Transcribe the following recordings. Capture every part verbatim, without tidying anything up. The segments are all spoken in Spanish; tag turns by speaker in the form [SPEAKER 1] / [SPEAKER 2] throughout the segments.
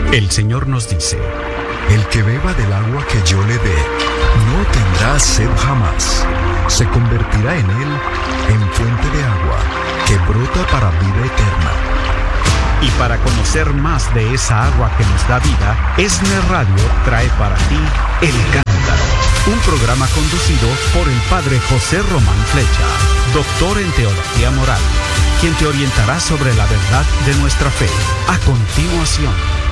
[SPEAKER 1] El Señor nos dice:
[SPEAKER 2] el que beba del agua que yo le dé, no tendrá sed jamás. Se convertirá en él en fuente de agua que brota para vida eterna.
[SPEAKER 1] Y para conocer más de esa agua que nos da vida, ESNE Radio trae para ti El Cántaro, un programa conducido por el Padre José Román Flecha, doctor en Teología Moral, quien te orientará sobre la verdad de nuestra fe. A continuación.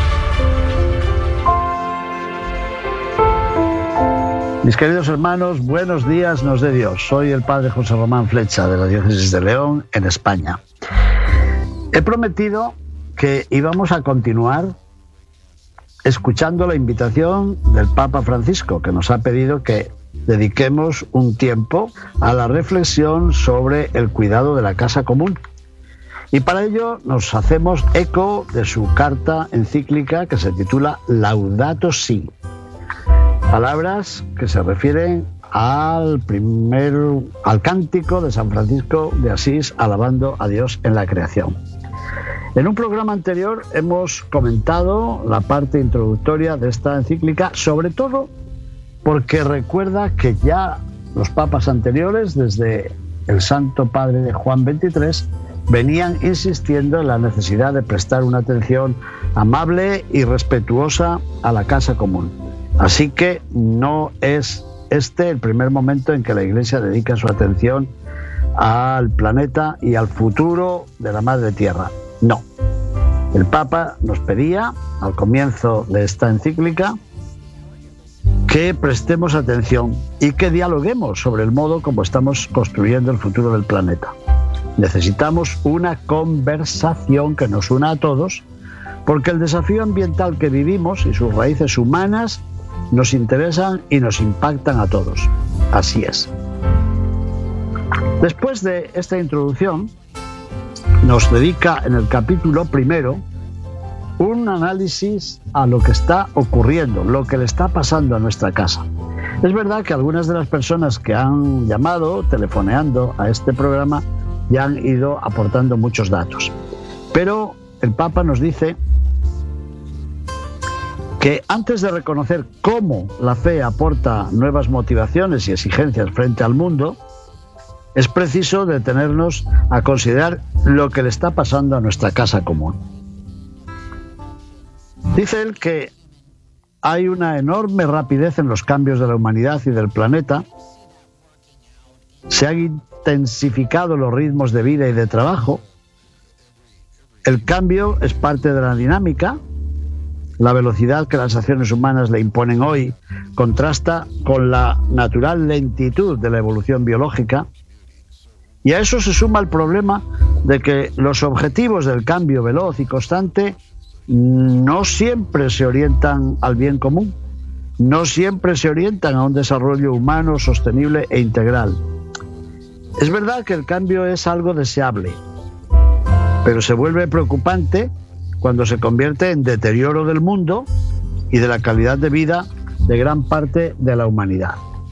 [SPEAKER 3] Mis queridos hermanos, buenos días nos dé Dios. Soy el Padre José Román Flecha de la Diócesis de León, en España. He prometido que íbamos a continuar escuchando la invitación del Papa Francisco, que nos ha pedido que dediquemos un tiempo a la reflexión sobre el cuidado de la casa común. Y para ello nos hacemos eco de su carta encíclica que se titula Laudato Si. Palabras que se refieren al primer, al cántico de San Francisco de Asís alabando a Dios en la creación. En un programa anterior hemos comentado la parte introductoria de esta encíclica, sobre todo porque recuerda que ya los papas anteriores, desde el Santo Padre Juan veintitrés, venían insistiendo en la necesidad de prestar una atención amable y respetuosa a la casa común. Así que no es este el primer momento en que la Iglesia dedica su atención al planeta y al futuro de la Madre Tierra. No. El Papa nos pedía, al comienzo de esta encíclica, que prestemos atención y que dialoguemos sobre el modo como estamos construyendo el futuro del planeta. Necesitamos una conversación que nos una a todos, porque el desafío ambiental que vivimos y sus raíces humanas nos interesan y nos impactan a todos. Así es. Después de esta introducción, nos dedica en el capítulo primero un análisis a lo que está ocurriendo, lo que le está pasando a nuestra casa. Es verdad que algunas de las personas que han llamado, telefoneando a este programa, ya han ido aportando muchos datos. Pero el Papa nos dice que antes de reconocer cómo la fe aporta nuevas motivaciones y exigencias frente al mundo, es preciso detenernos a considerar lo que le está pasando a nuestra casa común. Dice él que hay una enorme rapidez en los cambios de la humanidad y del planeta, se han intensificado los ritmos de vida y de trabajo, el cambio es parte de la dinámica. La velocidad que las acciones humanas le imponen hoy contrasta con la natural lentitud de la evolución biológica, y a eso se suma el problema de que los objetivos del cambio veloz y constante no siempre se orientan al bien común, no siempre se orientan a un desarrollo humano sostenible e integral. Es verdad que el cambio es algo deseable, pero se vuelve preocupante cuando se convierte en deterioro del mundo y de la calidad de vida de gran parte de la humanidad.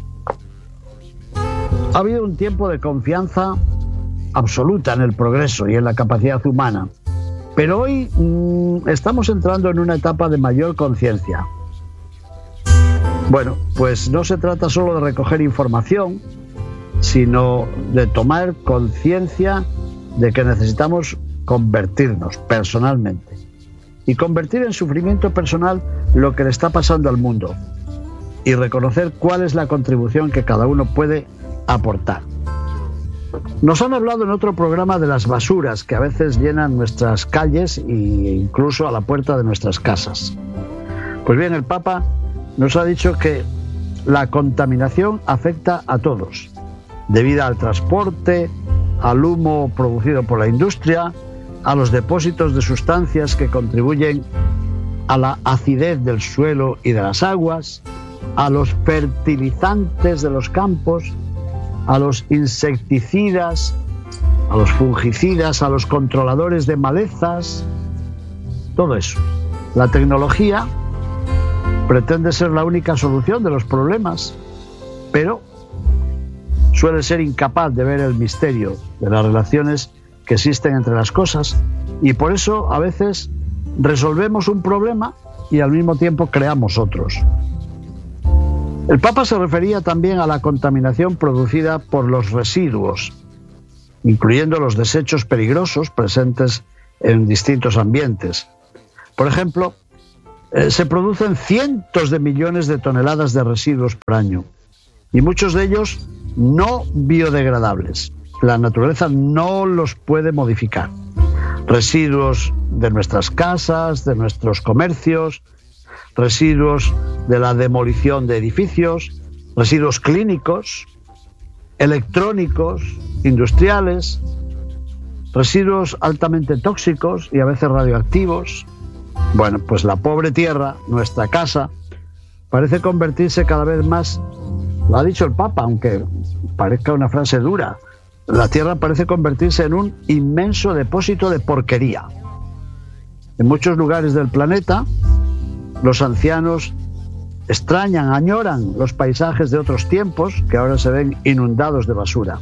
[SPEAKER 3] Ha habido un tiempo de confianza absoluta en el progreso y en la capacidad humana, pero hoy mmm, estamos entrando en una etapa de mayor conciencia. Bueno, pues no se trata solo de recoger información, sino de tomar conciencia de que necesitamos convertirnos personalmente y convertir en sufrimiento personal lo que le está pasando al mundo y reconocer cuál es la contribución que cada uno puede aportar. Nos han hablado en otro programa de las basuras que a veces llenan nuestras calles e incluso a la puerta de nuestras casas. Pues bien, el Papa nos ha dicho que la contaminación afecta a todos, debido al transporte, al humo producido por la industria, a los depósitos de sustancias que contribuyen a la acidez del suelo y de las aguas, a los fertilizantes de los campos, a los insecticidas, a los fungicidas, a los controladores de malezas, todo eso. La tecnología pretende ser la única solución de los problemas, pero suele ser incapaz de ver el misterio de las relaciones que existen entre las cosas, y por eso a veces resolvemos un problema y al mismo tiempo creamos otros. El Papa se refería también a la contaminación producida por los residuos, incluyendo los desechos peligrosos presentes en distintos ambientes. Por ejemplo, eh, se producen cientos de millones de toneladas de residuos por año, y muchos de ellos no biodegradables. La naturaleza no los puede modificar. Residuos de nuestras casas, de nuestros comercios, residuos de la demolición de edificios, residuos clínicos, electrónicos, industriales, residuos altamente tóxicos y a veces radioactivos. Bueno, pues la pobre tierra, nuestra casa, parece convertirse cada vez más, lo ha dicho el Papa, aunque parezca una frase dura, la tierra parece convertirse en un inmenso depósito de porquería. En muchos lugares del planeta, los ancianos extrañan, añoran los paisajes de otros tiempos que ahora se ven inundados de basura.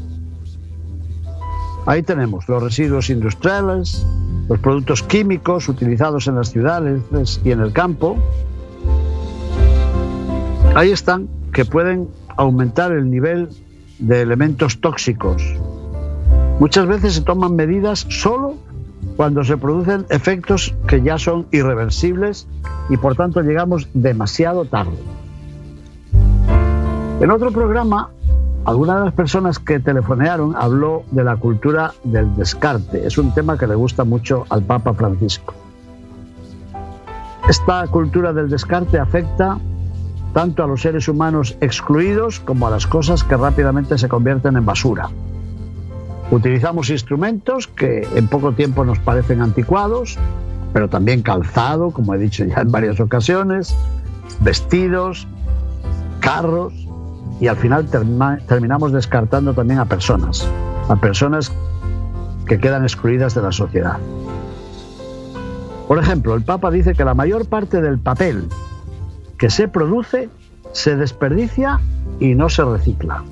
[SPEAKER 3] Ahí tenemos los residuos industriales, los productos químicos utilizados en las ciudades y en el campo. Ahí están, que pueden aumentar el nivel de elementos tóxicos. Muchas veces se toman medidas solo cuando se producen efectos que ya son irreversibles y por tanto llegamos demasiado tarde. En otro programa, alguna de las personas que telefonearon habló de la cultura del descarte. Es un tema que le gusta mucho al Papa Francisco. Esta cultura del descarte afecta tanto a los seres humanos excluidos como a las cosas que rápidamente se convierten en basura. Utilizamos instrumentos que en poco tiempo nos parecen anticuados, pero también calzado, como he dicho ya en varias ocasiones, vestidos, carros, y al final terma, terminamos descartando también a personas, a personas que quedan excluidas de la sociedad. Por ejemplo, el Papa dice que la mayor parte del papel que se produce se desperdicia y no se recicla.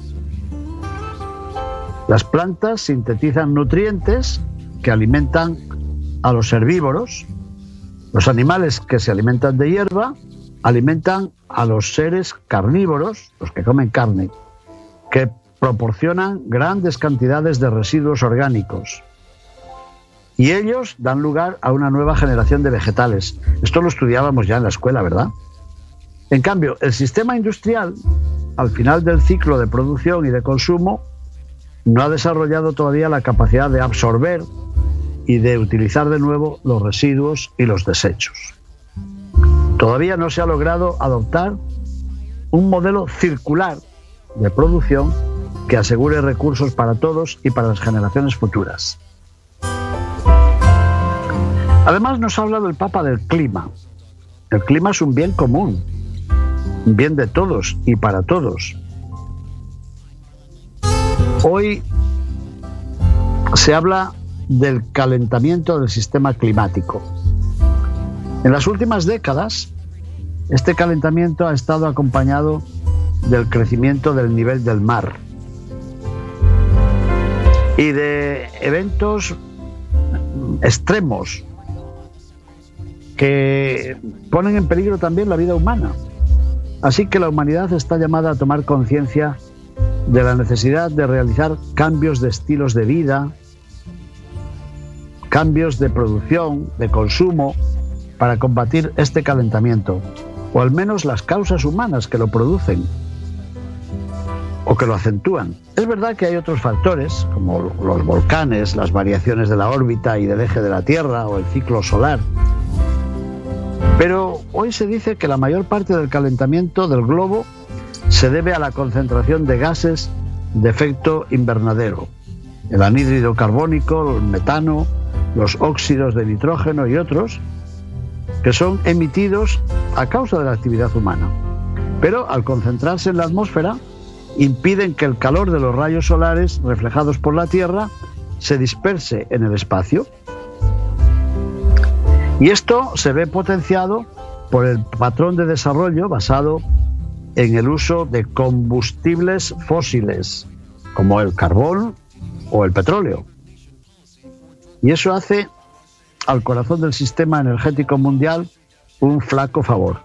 [SPEAKER 3] Las plantas sintetizan nutrientes que alimentan a los herbívoros. Los animales que se alimentan de hierba alimentan a los seres carnívoros, los que comen carne, que proporcionan grandes cantidades de residuos orgánicos. Y ellos dan lugar a una nueva generación de vegetales. Esto lo estudiábamos ya en la escuela, ¿verdad? En cambio, el sistema industrial, al final del ciclo de producción y de consumo, no ha desarrollado todavía la capacidad de absorber y de utilizar de nuevo los residuos y los desechos. Todavía no se ha logrado adoptar un modelo circular de producción que asegure recursos para todos y para las generaciones futuras. Además, nos ha hablado el Papa del clima. El clima es un bien común, un bien de todos y para todos. Hoy se habla del calentamiento del sistema climático. En las últimas décadas, este calentamiento ha estado acompañado del crecimiento del nivel del mar y de eventos extremos que ponen en peligro también la vida humana. Así que la humanidad está llamada a tomar conciencia de la necesidad de realizar cambios de estilos de vida, cambios de producción, de consumo, para combatir este calentamiento, o al menos las causas humanas que lo producen o que lo acentúan. Es verdad que hay otros factores, como los volcanes, las variaciones de la órbita y del eje de la Tierra o el ciclo solar, pero hoy se dice que la mayor parte del calentamiento del globo se debe a la concentración de gases de efecto invernadero, el anhídrido carbónico, el metano, los óxidos de nitrógeno y otros, que son emitidos a causa de la actividad humana. Pero al concentrarse en la atmósfera, impiden que el calor de los rayos solares reflejados por la Tierra se disperse en el espacio. Y esto se ve potenciado por el patrón de desarrollo basado en el uso de combustibles fósiles, como el carbón o el petróleo. Y eso hace al corazón del sistema energético mundial un flaco favor.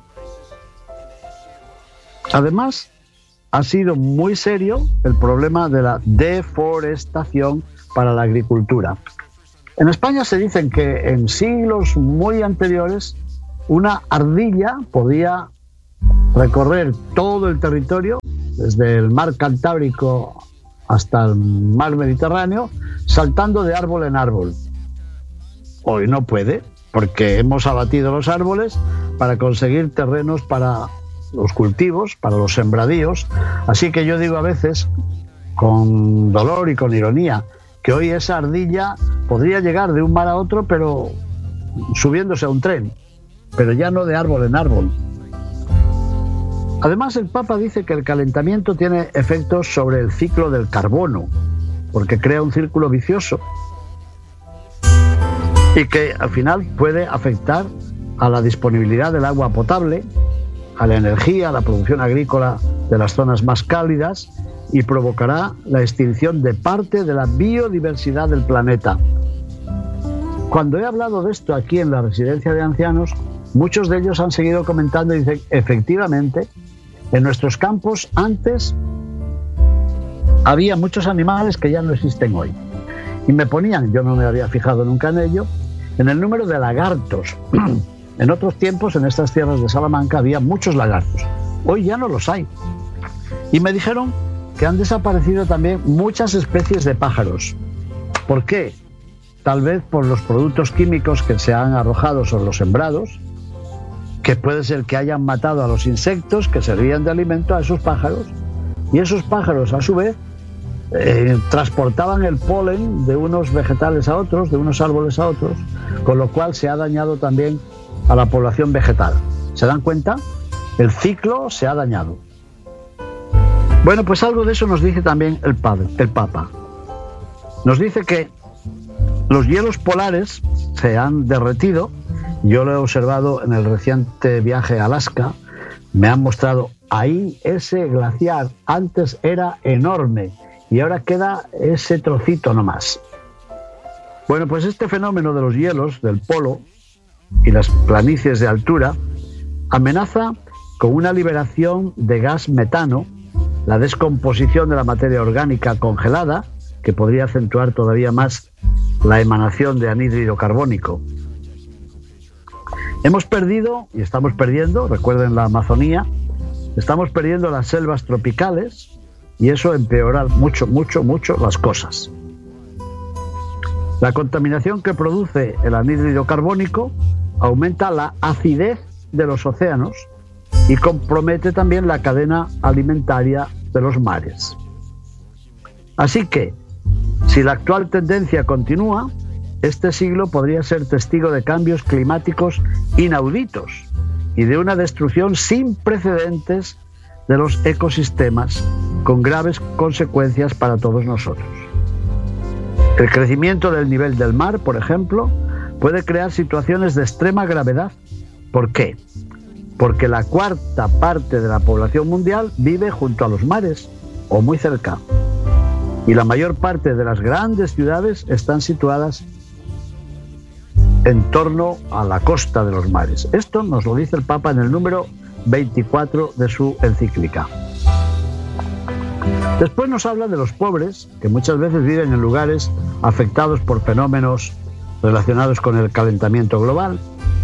[SPEAKER 3] Además, ha sido muy serio el problema de la deforestación para la agricultura. En España se dicen que en siglos muy anteriores una ardilla podía recorrer todo el territorio, desde el mar Cantábrico hasta el mar Mediterráneo, saltando de árbol en árbol. Hoy no puede, porque hemos abatido los árboles para conseguir terrenos para los cultivos, para los sembradíos. Así que yo digo a veces, con dolor y con ironía, que hoy esa ardilla podría llegar de un mar a otro, pero subiéndose a un tren, pero ya no de árbol en árbol. Además, el Papa dice que el calentamiento tiene efectos sobre el ciclo del carbono, porque crea un círculo vicioso y que al final puede afectar a la disponibilidad del agua potable, a la energía, a la producción agrícola de las zonas más cálidas, y provocará la extinción de parte de la biodiversidad del planeta. Cuando he hablado de esto aquí en la residencia de ancianos, muchos de ellos han seguido comentando y dicen, efectivamente, en nuestros campos antes había muchos animales que ya no existen hoy. Y me ponían, yo no me había fijado nunca en ello, en el número de lagartos. En otros tiempos, en estas tierras de Salamanca, había muchos lagartos. Hoy ya no los hay. Y me dijeron que han desaparecido también muchas especies de pájaros. ¿Por qué? Tal vez por los productos químicos que se han arrojado sobre los sembrados, que puede ser que hayan matado a los insectos que servían de alimento a esos pájaros, y esos pájaros a su vez eh, transportaban el polen de unos vegetales a otros, de unos árboles a otros, con lo cual se ha dañado también a la población vegetal. ¿Se dan cuenta? El ciclo se ha dañado. Bueno, pues algo de eso nos dice también el padre, el Papa. Nos dice que los hielos polares se han derretido. Yo lo he observado en el reciente viaje a Alaska. Me han mostrado ahí ese glaciar. Antes era enorme y ahora queda ese trocito nomás. Bueno, pues este fenómeno de los hielos del polo y las planicies de altura amenaza con una liberación de gas metano, la descomposición de la materia orgánica congelada, que podría acentuar todavía más la emanación de anhídrido carbónico. Hemos perdido, y estamos perdiendo, recuerden la Amazonía, estamos perdiendo las selvas tropicales, y eso empeora mucho, mucho, mucho las cosas. La contaminación que produce el anhídrido carbónico aumenta la acidez de los océanos y compromete también la cadena alimentaria de los mares. Así que, si la actual tendencia continúa, este siglo podría ser testigo de cambios climáticos inauditos y de una destrucción sin precedentes de los ecosistemas, con graves consecuencias para todos nosotros. El crecimiento del nivel del mar, por ejemplo, puede crear situaciones de extrema gravedad. ¿Por qué? Porque la cuarta parte de la población mundial vive junto a los mares o muy cerca. Y la mayor parte de las grandes ciudades están situadas en torno a la costa de los mares. Esto nos lo dice el Papa en el número veinticuatro de su encíclica. Después nos habla de los pobres, que muchas veces viven en lugares afectados por fenómenos relacionados con el calentamiento global.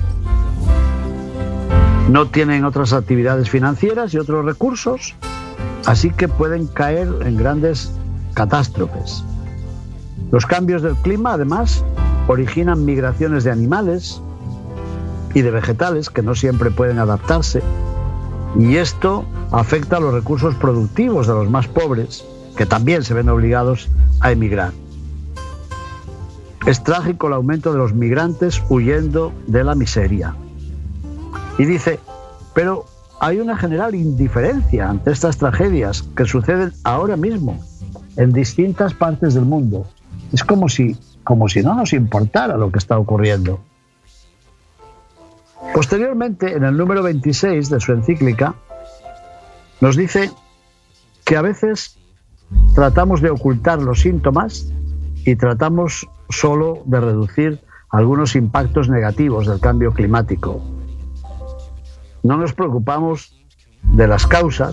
[SPEAKER 3] No tienen otras actividades financieras y otros recursos, así que pueden caer en grandes catástrofes. Los cambios del clima, además, originan migraciones de animales y de vegetales que no siempre pueden adaptarse, y esto afecta a los recursos productivos de los más pobres, que también se ven obligados a emigrar. Es trágico el aumento de los migrantes huyendo de la miseria. Y dice, pero hay una general indiferencia ante estas tragedias que suceden ahora mismo en distintas partes del mundo. Es como si, como si no nos importara lo que está ocurriendo. Posteriormente, en el número veintiséis de su encíclica, nos dice que a veces tratamos de ocultar los síntomas y tratamos solo de reducir algunos impactos negativos del cambio climático. no nos preocupamos de las causas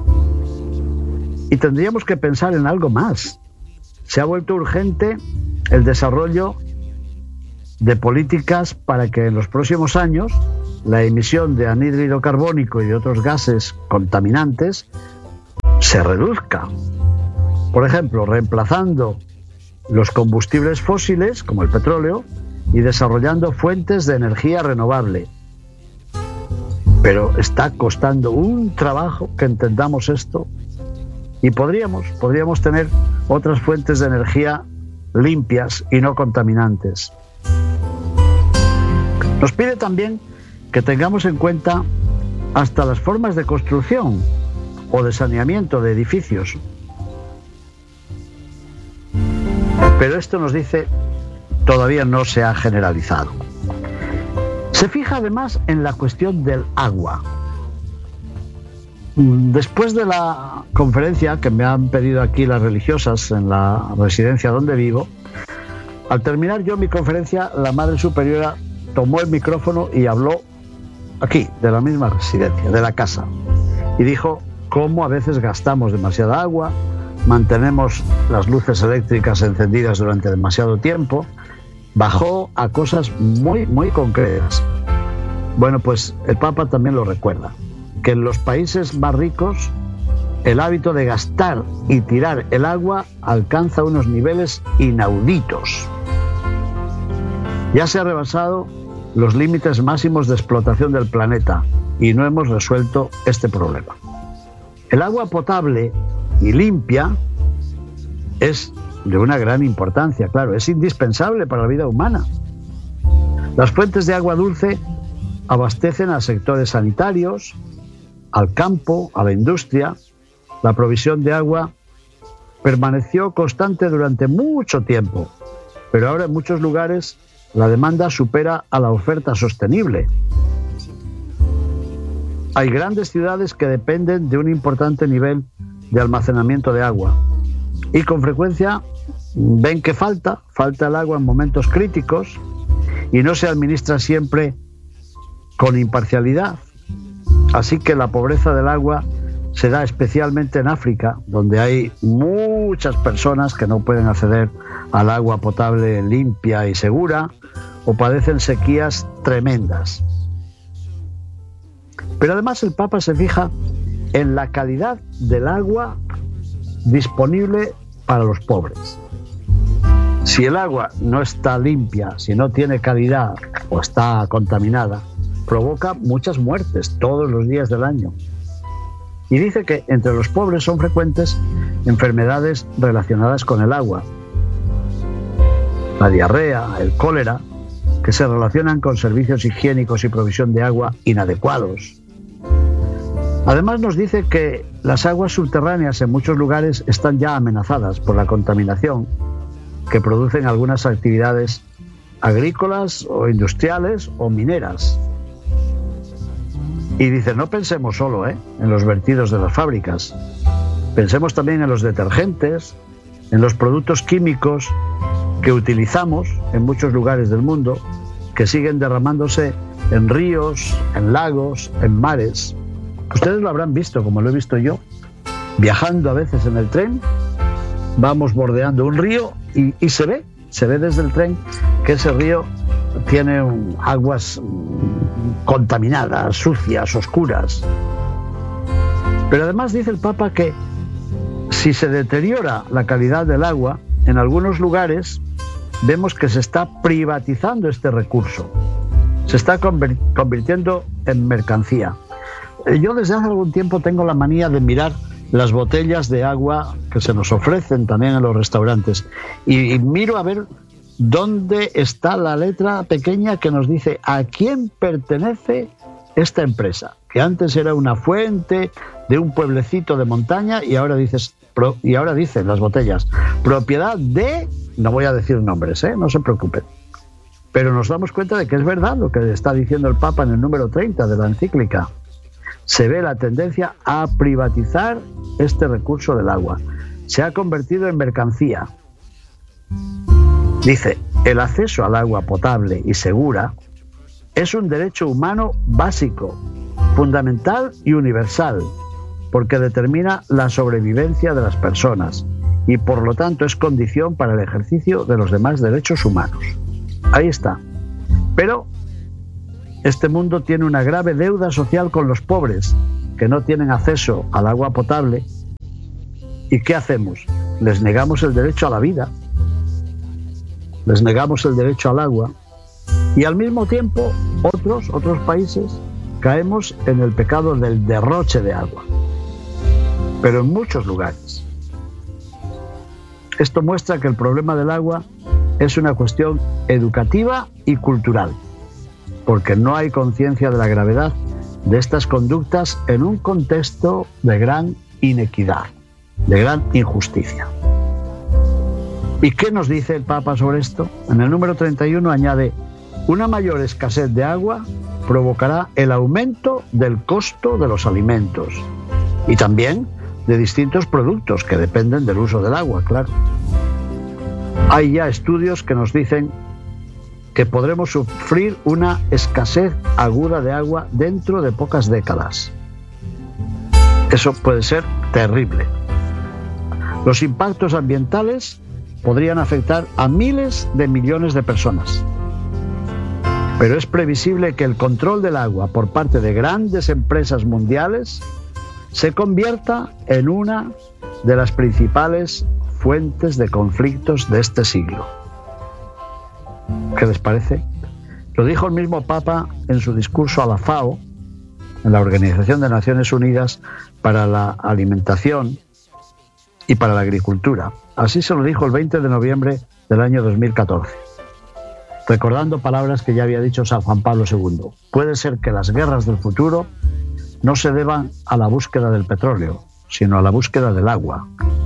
[SPEAKER 3] y tendríamos que pensar en algo más. Se ha vuelto urgente el desarrollo de políticas para que en los próximos años la emisión de anhídrido carbónico y de otros gases contaminantes se reduzca. Por ejemplo, reemplazando los combustibles fósiles, como el petróleo, y desarrollando fuentes de energía renovable. Pero está costando un trabajo que entendamos esto y podríamos, podríamos tener otras fuentes de energía limpias y no contaminantes. Nos pide también que tengamos en cuenta hasta las formas de construcción o de saneamiento de edificios. Pero esto, nos dice, todavía no se ha generalizado. Se fija además en la cuestión del agua. Después de la conferencia que me han pedido aquí las religiosas en la residencia donde vivo, al terminar yo mi conferencia, la Madre Superiora tomó el micrófono y habló aquí, de la misma residencia, de la casa, y dijo cómo a veces gastamos demasiada agua, mantenemos las luces eléctricas encendidas durante demasiado tiempo. Bajó a cosas muy, muy concretas. Bueno, pues el Papa también lo recuerda, que en los países más ricos el hábito de gastar y tirar el agua alcanza unos niveles inauditos. Ya se ha rebasado los límites máximos de explotación del planeta y no hemos resuelto este problema. El agua potable y limpia es de una gran importancia, claro, es indispensable para la vida humana. Las fuentes de agua dulce abastecen a sectores sanitarios, al campo, a la industria. La provisión de agua permaneció constante durante mucho tiempo, pero ahora en muchos lugares la demanda supera a la oferta sostenible. Hay grandes ciudades que dependen de un importante nivel de almacenamiento de agua y con frecuencia ven que falta, falta el agua en momentos críticos y no se administra siempre con imparcialidad. Así que la pobreza del agua se da especialmente en África, donde hay muchas personas que no pueden acceder al agua potable limpia y segura o padecen sequías tremendas. Pero además el Papa se fija en la calidad del agua disponible para los pobres. Si el agua no está limpia, si no tiene calidad o está contaminada, provoca muchas muertes todos los días del año. Y dice que entre los pobres son frecuentes enfermedades relacionadas con el agua. La diarrea, el cólera, que se relacionan con servicios higiénicos y provisión de agua inadecuados. Además nos dice que las aguas subterráneas en muchos lugares están ya amenazadas por la contaminación que producen algunas actividades agrícolas o industriales o mineras. Y dice, no pensemos solo ¿eh? en los vertidos de las fábricas, pensemos también en los detergentes, en los productos químicos que utilizamos en muchos lugares del mundo, que siguen derramándose en ríos, en lagos, en mares. Ustedes lo habrán visto, como lo he visto yo, viajando a veces en el tren, vamos bordeando un río y, y se ve, se ve desde el tren que ese río tiene un, aguas contaminadas, sucias, oscuras. Pero además dice el Papa que si se deteriora la calidad del agua, en algunos lugares vemos que se está privatizando este recurso, se está convir- convirtiendo en mercancía. Yo desde hace algún tiempo tengo la manía de mirar las botellas de agua que se nos ofrecen también en los restaurantes y, y miro a ver dónde está la letra pequeña que nos dice a quién pertenece esta empresa, que antes era una fuente de un pueblecito de montaña y ahora dices pro, y ahora dicen las botellas propiedad de, no voy a decir nombres, ¿eh? No se preocupen. Pero nos damos cuenta de que es verdad lo que está diciendo el Papa en el número treinta de la encíclica. Se ve la tendencia a privatizar este recurso del agua. Se ha convertido en mercancía. Dice, el acceso al agua potable y segura es un derecho humano básico fundamental y universal, porque determina la sobrevivencia de las personas y por lo tanto es condición para el ejercicio de los demás derechos humanos. Ahí está. Pero este mundo tiene una grave deuda social con los pobres, que no tienen acceso al agua potable. ¿Y qué hacemos? Les negamos el derecho a la vida, les negamos el derecho al agua, y al mismo tiempo otros, otros países caemos en el pecado del derroche de agua, pero en muchos lugares. Esto muestra que el problema del agua es una cuestión educativa y cultural, porque no hay conciencia de la gravedad de estas conductas en un contexto de gran inequidad, de gran injusticia. ¿Y qué nos dice el Papa sobre esto? En el número treinta y uno añade: una mayor escasez de agua provocará el aumento del costo de los alimentos y también de distintos productos que dependen del uso del agua, claro. Hay ya estudios que nos dicen que podremos sufrir una escasez aguda de agua dentro de pocas décadas. Eso puede ser terrible. Los impactos ambientales podrían afectar a miles de millones de personas. Pero es previsible que el control del agua por parte de grandes empresas mundiales se convierta en una de las principales fuentes de conflictos de este siglo. ¿Qué les parece? Lo dijo el mismo Papa en su discurso a la FAO, en la Organización de Naciones Unidas para la Alimentación y para la Agricultura. Así se lo dijo el veinte de noviembre del año dos mil catorce, recordando palabras que ya había dicho San Juan Pablo segundo. Puede ser que las guerras del futuro no se deban a la búsqueda del petróleo, sino a la búsqueda del agua.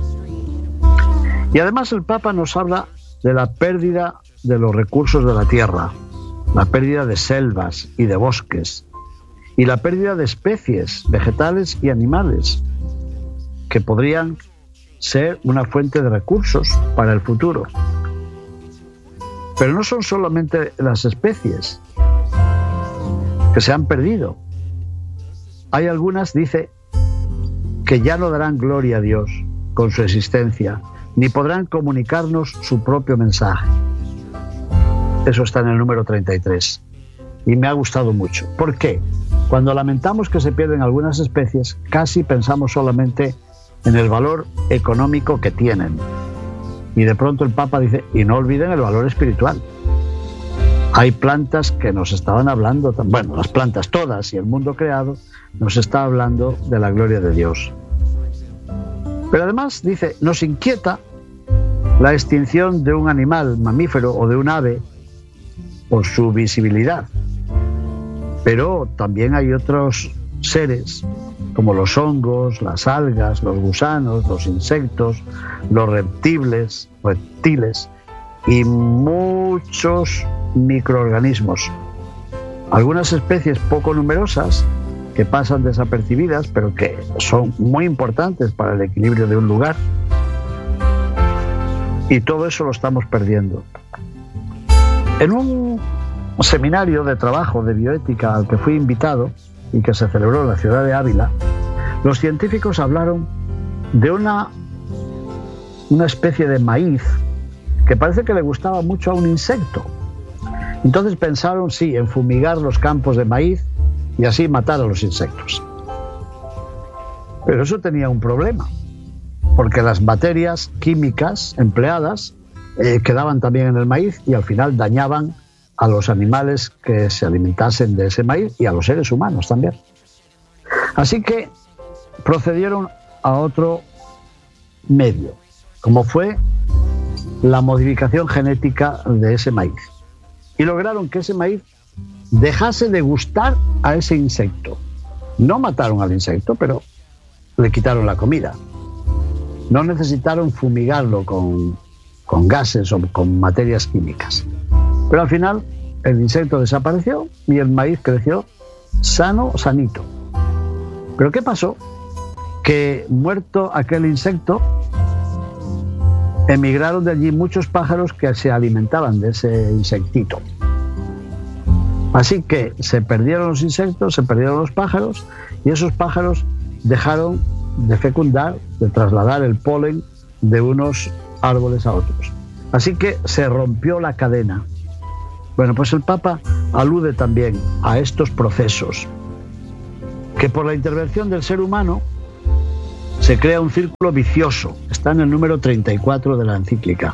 [SPEAKER 3] Y además el Papa nos habla de la pérdida de los recursos de la tierra, la pérdida de selvas y de bosques, y la pérdida de especies vegetales y animales que podrían ser una fuente de recursos para el futuro. Pero no son solamente las especies que se han perdido. Hay algunas, dice, que ya no darán gloria a Dios con su existencia, ni podrán comunicarnos su propio mensaje. Eso está en el número treinta y tres. Y me ha gustado mucho. ¿Por qué? Cuando lamentamos que se pierden algunas especies, casi pensamos solamente en el valor económico que tienen. Y de pronto el Papa dice, y no olviden el valor espiritual. Hay plantas que nos estaban hablando, bueno, las plantas todas y el mundo creado nos está hablando de la gloria de Dios. Pero además dice, nos inquieta la extinción de un animal mamífero o de un ave por su visibilidad. Pero también hay otros seres, como los hongos, las algas, los gusanos, los insectos, los reptiles, reptiles y muchos microorganismos. Algunas especies poco numerosas que pasan desapercibidas, pero que son muy importantes para el equilibrio de un lugar. Y todo eso lo estamos perdiendo. En un seminario de trabajo de bioética al que fui invitado y que se celebró en la ciudad de Ávila, los científicos hablaron de una, una especie de maíz que parece que le gustaba mucho a un insecto. Entonces pensaron, sí, en fumigar los campos de maíz y así matar a los insectos. Pero eso tenía un problema, porque las materias químicas empleadas eh, quedaban también en el maíz y al final dañaban a los animales que se alimentasen de ese maíz y a los seres humanos también. Así que procedieron a otro medio, como fue la modificación genética de ese maíz. Y lograron que ese maíz dejase de gustar a ese insecto. No mataron al insecto, pero le quitaron la comida. No necesitaron fumigarlo con, con gases o con materias químicas. Pero al final el insecto desapareció y el maíz creció sano, sanito. ¿Pero qué pasó? Que muerto aquel insecto, emigraron de allí muchos pájaros que se alimentaban de ese insectito. Así que se perdieron los insectos, se perdieron los pájaros, y esos pájaros dejaron de fecundar, de trasladar el polen de unos árboles a otros. Así que se rompió la cadena. Bueno, pues el Papa alude también a estos procesos, que por la intervención del ser humano se crea un círculo vicioso. Está en el número treinta y cuatro de la encíclica.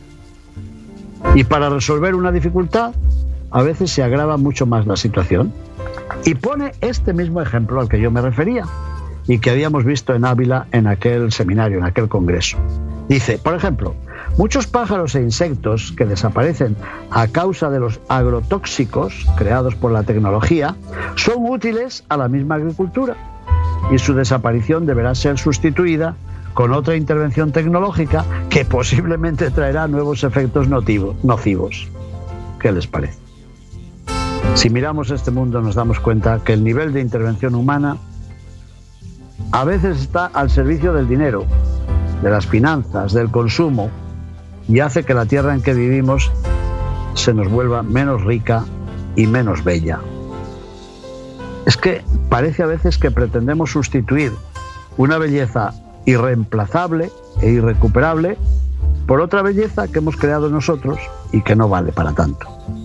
[SPEAKER 3] Y para resolver una dificultad, a veces se agrava mucho más la situación. Y pone este mismo ejemplo al que yo me refería y que habíamos visto en Ávila en aquel seminario, en aquel congreso. Dice, por ejemplo, muchos pájaros e insectos que desaparecen a causa de los agrotóxicos creados por la tecnología son útiles a la misma agricultura, y su desaparición deberá ser sustituida con otra intervención tecnológica que posiblemente traerá nuevos efectos nocivos. ¿Qué les parece? Si miramos este mundo nos damos cuenta que el nivel de intervención humana a veces está al servicio del dinero, de las finanzas, del consumo, y hace que la tierra en que vivimos se nos vuelva menos rica y menos bella. Es que parece a veces que pretendemos sustituir una belleza irreemplazable e irrecuperable por otra belleza que hemos creado nosotros y que no vale para tanto.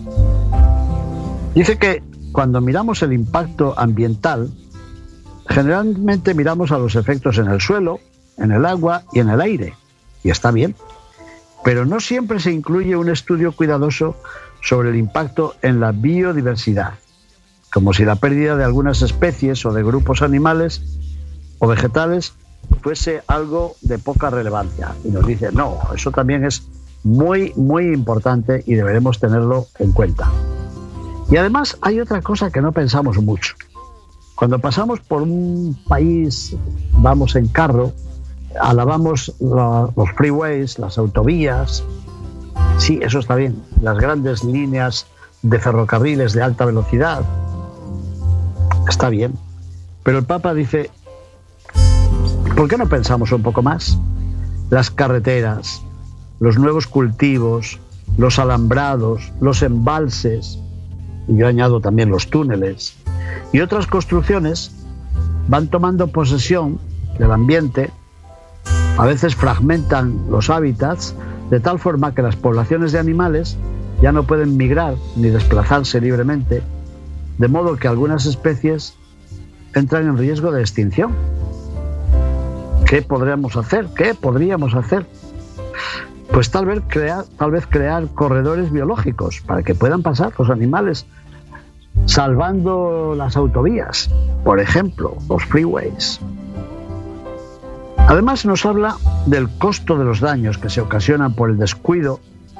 [SPEAKER 3] Dice que cuando miramos el impacto ambiental, generalmente miramos a los efectos en el suelo, en el agua y en el aire, y está bien, pero no siempre se incluye un estudio cuidadoso sobre el impacto en la biodiversidad, como si la pérdida de algunas especies o de grupos animales o vegetales fuese algo de poca relevancia. Y nos dice, no, eso también es muy, muy importante y deberemos tenerlo en cuenta. Y además hay otra cosa que no pensamos mucho. Cuando pasamos por un país, vamos en carro, alabamos la, los freeways, las autovías. Sí, eso está bien. Las grandes líneas de ferrocarriles de alta velocidad. Está bien. Pero el Papa dice, ¿por qué no pensamos un poco más? Las carreteras, los nuevos cultivos, los alambrados, los embalses, y yo añado también los túneles, y otras construcciones van tomando posesión del ambiente. A veces fragmentan los hábitats de tal forma que las poblaciones de animales ya no pueden migrar ni desplazarse libremente, de modo que algunas especies entran en riesgo de extinción. ¿Qué podríamos hacer? ¿Qué podríamos hacer? Pues tal vez crear, tal vez crear corredores biológicos para que puedan pasar los animales, salvando las autovías, por ejemplo, los freeways. Además nos habla del costo de los daños que se ocasionan por el descuido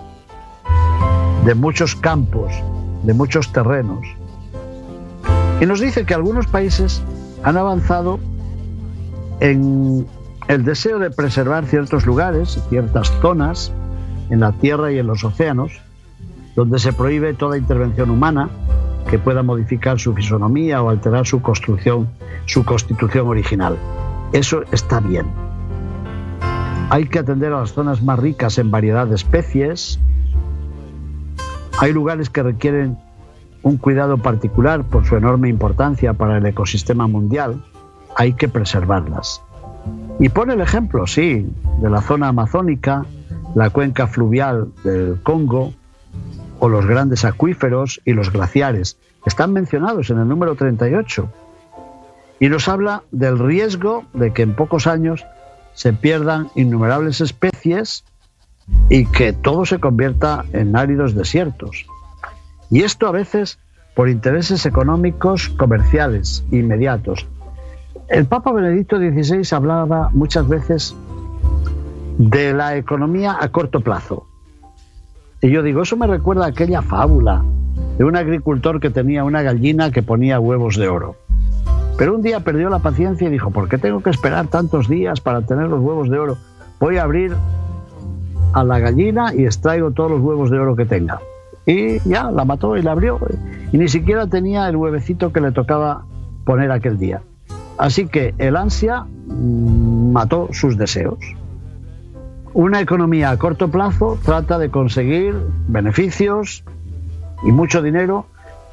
[SPEAKER 3] de muchos campos, de muchos terrenos. Y nos dice que algunos países han avanzado en el deseo de preservar ciertos lugares, ciertas zonas en la tierra y en los océanos, donde se prohíbe toda intervención humana que pueda modificar su fisonomía o alterar su construcción, su constitución original. Eso está bien. Hay que atender a las zonas más ricas en variedad de especies. Hay lugares que requieren un cuidado particular por su enorme importancia para el ecosistema mundial. Hay que preservarlas. Y pone el ejemplo, sí, de la zona amazónica, la cuenca fluvial del Congo o los grandes acuíferos y los glaciares. Están mencionados en el número treinta y ocho. Y nos habla del riesgo de que en pocos años se pierdan innumerables especies y que todo se convierta en áridos desiertos. Y esto a veces por intereses económicos comerciales inmediatos. El Papa Benedicto dieciséis hablaba muchas veces de la economía a corto plazo. Y yo digo, eso me recuerda a aquella fábula de un agricultor que tenía una gallina que ponía huevos de oro. Pero un día perdió la paciencia y dijo, ¿por qué tengo que esperar tantos días para tener los huevos de oro? Voy a abrir a la gallina y extraigo todos los huevos de oro que tenga. Y ya, la mató y la abrió. Y ni siquiera tenía el huevecito que le tocaba poner aquel día. Así que el ansia mmm, mató sus deseos. Una economía a corto plazo trata de conseguir beneficios y mucho dinero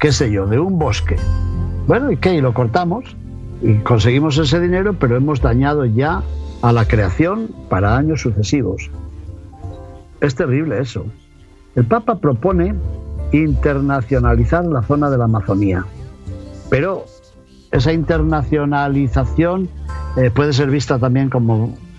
[SPEAKER 3] qué sé yo, de un bosque. Bueno, ¿y qué? Y lo cortamos y conseguimos ese dinero, pero hemos dañado ya a la creación para años sucesivos. Es terrible eso. El Papa propone internacionalizar la zona de la Amazonía, pero esa internacionalización eh, puede ser vista también como